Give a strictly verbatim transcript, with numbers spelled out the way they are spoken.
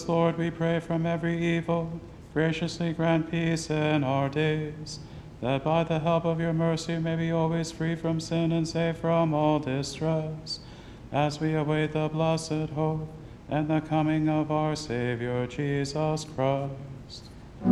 us, Lord, we pray, from every evil. Graciously grant peace in our days, that by the help of your mercy we may be always free from sin and safe from all distress, as we await the blessed hope and the coming of our Savior Jesus Christ.